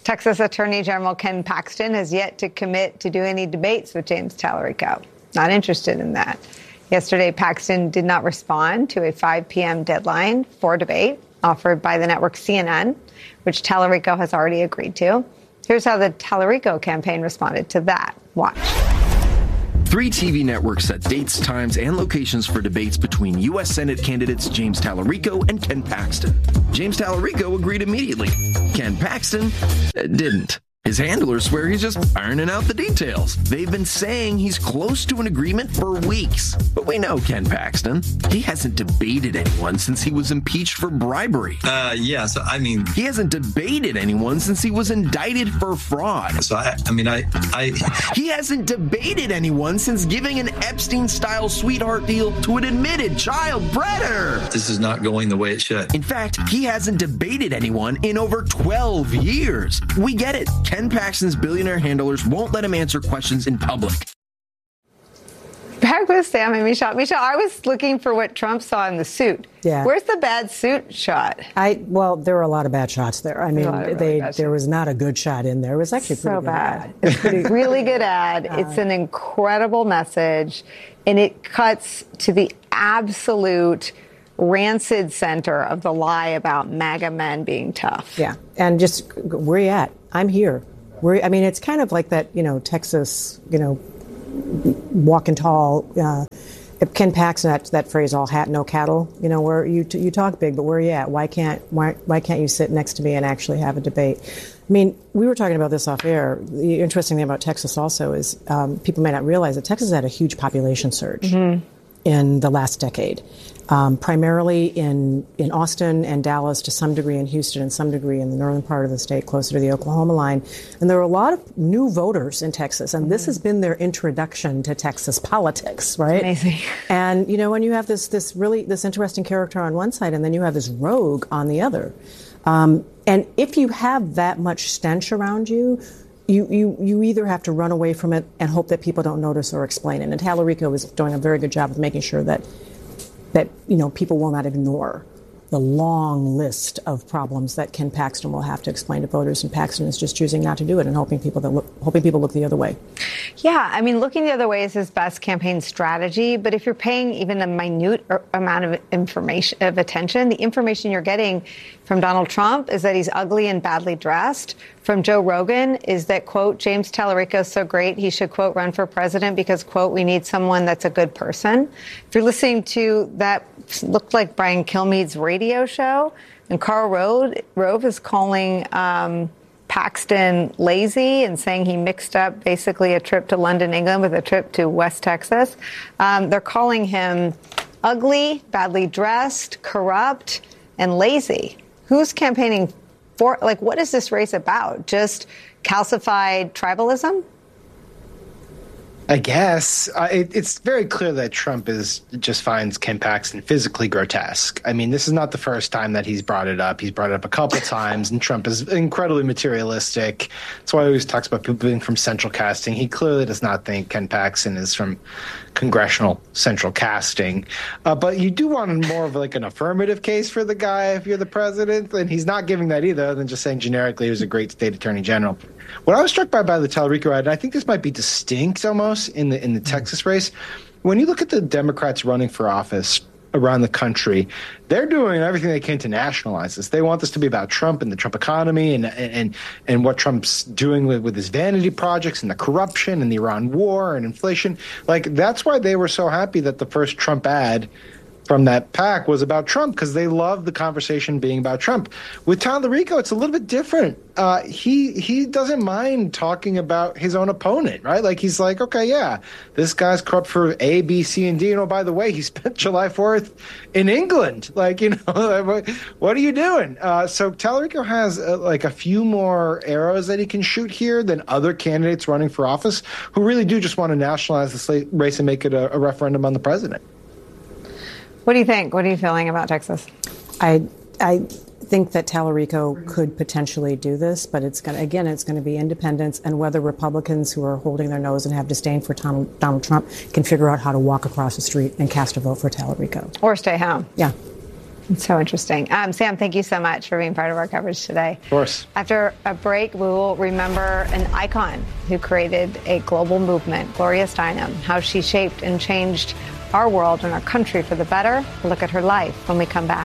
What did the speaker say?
Texas Attorney General Ken Paxton has yet to commit to do any debates with James Tallarico. Not interested in that. Yesterday, Paxton did not respond to a 5 p.m. deadline for debate offered by the network CNN, which Tallarico has already agreed to. Here's how the Tallarico campaign responded to that. Watch. 3 TV networks set dates, times, and locations for debates between U.S. Senate candidates James Tallarico and Ken Paxton. James Tallarico agreed immediately. Ken Paxton didn't. His handlers swear he's just ironing out the details. They've been saying he's close to an agreement for weeks. But we know Ken Paxton. He hasn't debated anyone since he was impeached for bribery. He hasn't debated anyone since he was indicted for fraud. He hasn't debated anyone since giving an Epstein-style sweetheart deal to an admitted child predator. This is not going the way it should. In fact, he hasn't debated anyone in over 12 years. We get it. Ken Paxton's billionaire handlers won't let him answer questions in public. Back with Sam and Michelle. Michelle, I was looking for what Trump saw in the suit. Yeah. Where's the bad suit shot? Well, there were a lot of bad shots there. I mean, there was not a good shot in there. It was actually pretty good bad. It's really good ad. It's an incredible message, and it cuts to the absolute rancid center of the lie about MAGA men being tough. Yeah, and just where you at? I'm here. It's kind of like that, Texas, walking tall. Ken Paxton, that phrase, all hat, no cattle, where you talk big, but where are you at? Why can't you sit next to me and actually have a debate? I mean, we were talking about this off air. The interesting thing about Texas also is people may not realize that Texas had a huge population surge in the last decade. Primarily in Austin and Dallas, to some degree in Houston, and some degree in the northern part of the state, closer to the Oklahoma line. And there are a lot of new voters in Texas, and this has been their introduction to Texas politics, right? Amazing. And, when you have this interesting character on one side, and then you have this rogue on the other. And if you have that much stench around you, you either have to run away from it and hope that people don't notice or explain it. And Tallarico is doing a very good job of making sure that people will not ignore the long list of problems that Ken Paxton will have to explain to voters, and Paxton is just choosing not to do it and hoping people look the other way. Yeah, looking the other way is his best campaign strategy. But if you're paying even a minute amount of attention, the information you're getting from Donald Trump is that he's ugly and badly dressed. From Joe Rogan is that, quote, James Tallarico is so great he should, quote, run for president because, quote, we need someone that's a good person. If you're listening to that, looked like Brian Kilmeade's radio show, and Karl Rove is calling Paxton lazy and saying he mixed up basically a trip to London, England with a trip to West Texas. They're calling him ugly, badly dressed, corrupt, and lazy. Who's campaigning for? What is this race about? Just calcified tribalism? I guess. It's very clear that Trump just finds Ken Paxton physically grotesque. This is not the first time that he's brought it up. He's brought it up a couple times, and Trump is incredibly materialistic. That's why he always talks about people being from central casting. He clearly does not think Ken Paxton is from congressional central casting. But you do want more of an affirmative case for the guy if you're the president, and he's not giving that either, other than just saying generically he was a great state attorney general. What I was struck by the Tallarico ad, and I think this might be distinct almost in the Texas race, when you look at the Democrats running for office around the country, they're doing everything they can to nationalize this. They want this to be about Trump and the Trump economy and what Trump's doing with his vanity projects and the corruption and the Iran war and inflation. That's why they were so happy that the first Trump ad from that pack was about Trump, because they love the conversation being about Trump. With Tallarico, it's a little bit different. He doesn't mind talking about his own opponent, right? He's like, okay, yeah, this guy's corrupt for A, B, C, and D. By the way, he spent July 4th in England. What are you doing? So Tallarico has a few more arrows that he can shoot here than other candidates running for office who really do just want to nationalize the race and make it a referendum on the president. What do you think? What are you feeling about Texas? I think that Tallarico could potentially do this, but it's going to be independents and whether Republicans who are holding their nose and have disdain for Donald Trump can figure out how to walk across the street and cast a vote for Tallarico. Or stay home. Yeah. It's so interesting. Sam, thank you so much for being part of our coverage today. Of course. After a break, we will remember an icon who created a global movement, Gloria Steinem, how she shaped and changed our world and our country for the better. We'll look at her life when we come back.